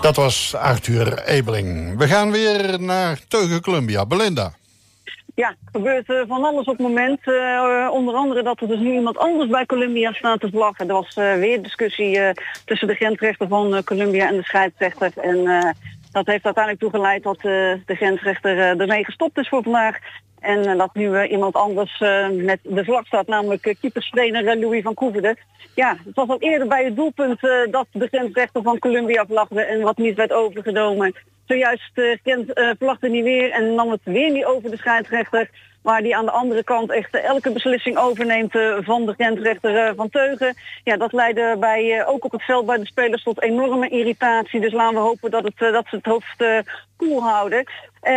Dat was Arthur Ebeling. We gaan weer naar Teugen Columbia. Belinda. Ja, er gebeurt van alles op het moment. Onder andere dat er dus nu iemand anders bij Columbia staat te vlaggen. Er was weer discussie tussen de grensrechter van Columbia en de scheidsrechter. En dat heeft uiteindelijk toegeleid dat de grensrechter ermee gestopt is voor vandaag. En dat nu iemand anders met de vlag staat, namelijk keeperstrainer Louis van Koeverden. Ja, het was al eerder bij het doelpunt dat de grensrechter van Columbia vlagde en wat niet werd overgenomen. Zojuist vlagde niet weer en nam het weer niet over de scheidsrechter. Waar die aan de andere kant echt elke beslissing overneemt van de grensrechter van Teugen. Ja, dat leidde ook op het veld bij de spelers tot enorme irritatie. Dus laten we hopen dat ze het hoofd koel houden.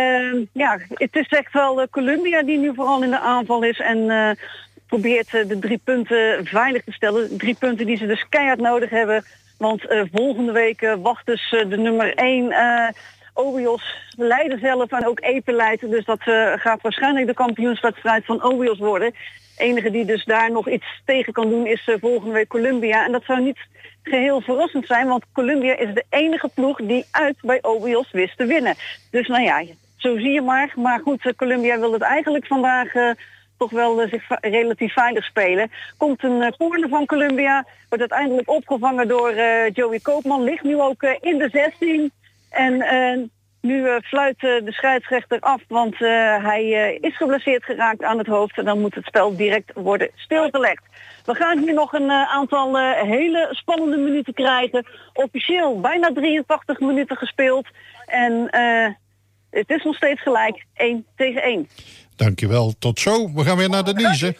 Ja, het is echt wel Columbia die nu vooral in de aanval is en probeert de 3 punten veilig te stellen. 3 punten die ze dus keihard nodig hebben. Want volgende week wacht dus de nummer 1... Orioles leiden zelf en ook Epe leidt. Dus dat gaat waarschijnlijk de kampioenswedstrijd van Orioles worden. De enige die dus daar nog iets tegen kan doen is volgende week Columbia. En dat zou niet geheel verrassend zijn, want Columbia is de enige ploeg die uit bij Orioles wist te winnen. Dus nou ja, zo zie je maar. Maar goed, Columbia wil het eigenlijk vandaag toch wel zich relatief veilig spelen. Komt een corner van Columbia, wordt uiteindelijk opgevangen door Joey Koopman. Ligt nu ook in de 16. En nu fluit de scheidsrechter af, want hij is geblesseerd geraakt aan het hoofd. En dan moet het spel direct worden stilgelegd. We gaan hier nog een aantal hele spannende minuten krijgen. Officieel bijna 83 minuten gespeeld. En het is nog steeds gelijk 1-1. Dankjewel, tot zo. We gaan weer naar Denise.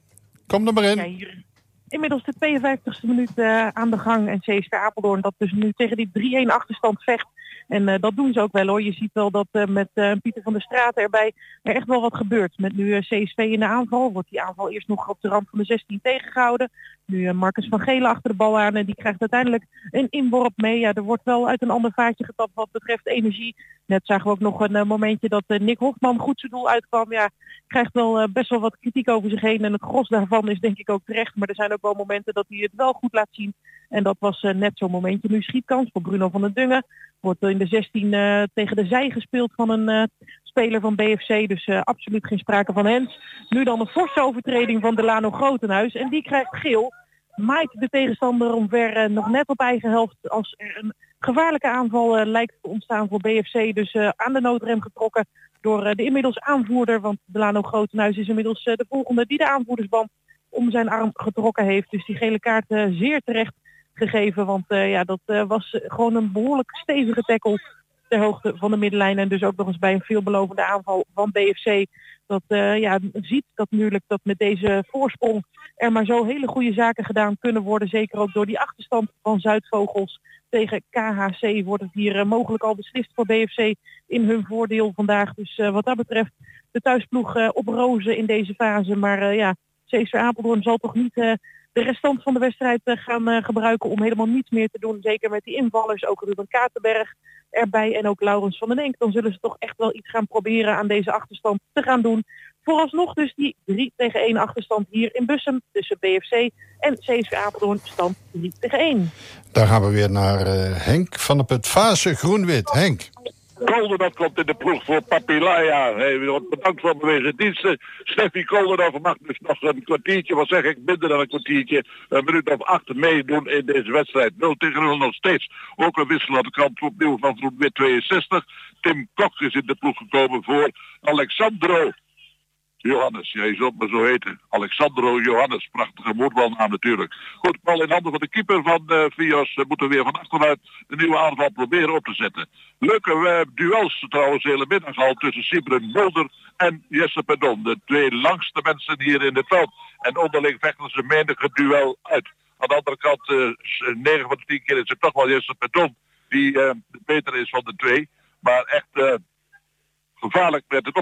Kom er maar in. Ja, hier inmiddels de 52e minuut aan de gang. En CSV Apeldoorn dat dus nu tegen die 3-1 achterstand vecht. En dat doen ze ook wel hoor. Je ziet wel dat met Pieter van der Straten erbij er echt wel wat gebeurt. Met nu CSV in de aanval. Wordt die aanval eerst nog op de rand van de 16 tegengehouden. Nu Marcus van Gelen achter de bal aan. En die krijgt uiteindelijk een inworp mee. Ja, er wordt wel uit een ander vaatje getapt wat betreft energie. Net zagen we ook nog een momentje dat Nick Hofman goed zijn doel uitkwam. Ja, krijgt wel best wel wat kritiek over zich heen. En het gros daarvan is denk ik ook terecht. Maar er zijn ook wel momenten dat hij het wel goed laat zien. En dat was net zo'n momentje. Nu schietkans voor Bruno van den Dungen. Wordt in de 16 tegen de zij gespeeld van een speler van BFC. Dus absoluut geen sprake van hens. Nu dan een forse overtreding van Delano Grotenhuis. En die krijgt geel. Maait de tegenstander omver nog net op eigen helft. Als er een gevaarlijke aanval lijkt te ontstaan voor BFC. Dus aan de noodrem getrokken door de inmiddels aanvoerder. Want Delano Grotenhuis is inmiddels de volgende die de aanvoerdersband om zijn arm getrokken heeft. Dus die gele kaart zeer terecht gegeven, want dat was gewoon een behoorlijk stevige tackle ter hoogte van de middenlijn en dus ook nog eens bij een veelbelovende aanval van BFC. Dat ziet dat natuurlijk dat met deze voorsprong er maar zo hele goede zaken gedaan kunnen worden, zeker ook door die achterstand van Zuidvogels tegen KHC wordt het hier mogelijk al beslist voor BFC in hun voordeel vandaag. Dus wat dat betreft de thuisploeg op rozen in deze fase, maar CSV Apeldoorn zal toch niet de restant van de wedstrijd gaan gebruiken om helemaal niets meer te doen. Zeker met die invallers, ook Ruben Katenberg erbij en ook Laurens van den Enk. Dan zullen ze toch echt wel iets gaan proberen aan deze achterstand te gaan doen. Vooralsnog dus die 3-1 achterstand hier in Bussum tussen BFC en CSV Apeldoorn stand 3-1. Dan gaan we weer naar Henk van der Put. Fase Groen-Wit. Henk. Koldenhoff komt in de ploeg voor Papilaya. Hij wordt bedankt voor bewezen diensten. Steffi Koldenhoff mag dus nog een kwartiertje, wat zeg ik, minder dan een kwartiertje, een minuut of 8 meedoen in deze wedstrijd. 0-0 nog steeds. Ook een wissel aan de kant opnieuw van Groen-Wit 62. Tim Kok is in de ploeg gekomen voor Alexandro Johannes, jij zult me zo heten. Alexandro Johannes, prachtige moordbalnaam natuurlijk. Goed, bal in handen van de keeper van Vios. Moeten we weer van achteruit de nieuwe aanval proberen op te zetten. Leuke duels trouwens de hele middag al tussen Sibren Mulder en Jesse Pedon. De 2 langste mensen hier in het veld. En onderling vechten ze menige duel uit. Aan de andere kant, 9 van de 10 keer is het toch wel Jesse Pedon die beter is van de 2. Maar echt gevaarlijk met het